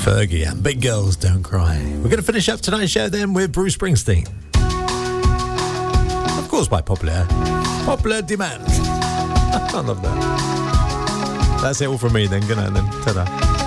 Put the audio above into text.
Fergie and Big Girls Don't Cry. We're going to finish up tonight's show then with Bruce Springsteen. Of course, by popular demand. I love that. That's it all from me then. Good night then. Ta-da.